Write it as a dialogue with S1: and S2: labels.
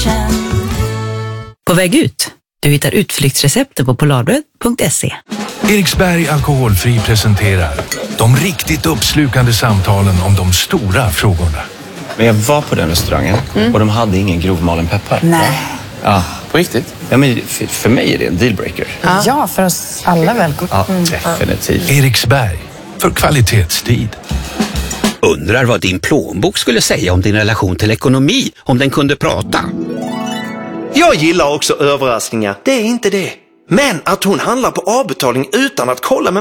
S1: På väg ut. Du hittar utflyktsrecepter på polarbröd.se.
S2: Eriksberg Alkoholfri presenterar de riktigt uppslukande samtalen om de stora frågorna.
S3: Men jag var på den restaurangen och de hade ingen grovmalen peppar.
S4: Nej.
S3: Ja, på riktigt? Ja, men för mig är det en dealbreaker.
S4: Ja, för oss alla väl.
S3: Ja, definitivt.
S2: Eriksberg, för kvalitetstid.
S5: Undrar vad din plånbok skulle säga om din relation till ekonomi om den kunde prata.
S6: Jag gillar också överraskningar, det är inte det. Men att hon handlar på avbetalning utan att kolla med